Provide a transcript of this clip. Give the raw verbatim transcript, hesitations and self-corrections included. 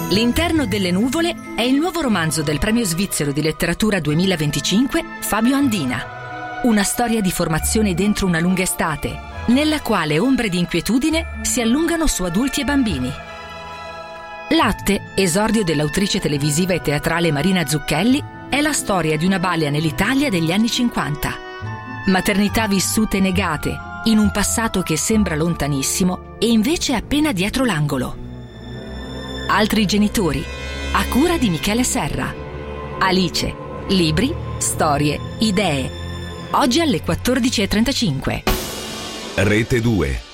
L'interno delle nuvole è il nuovo romanzo del premio svizzero di letteratura duemilaventicinque Fabio Andina. Una storia di formazione dentro una lunga estate, nella quale ombre di inquietudine si allungano su adulti e bambini. Latte, esordio dell'autrice televisiva e teatrale Marina Zucchelli, è la storia di una balia nell'Italia degli anni cinquanta. Maternità vissute negate, in un passato che sembra lontanissimo e invece è appena dietro l'angolo. Altri genitori, a cura di Michele Serra. Alice, libri, storie, idee. Oggi alle quattordici e trentacinque. Rete due.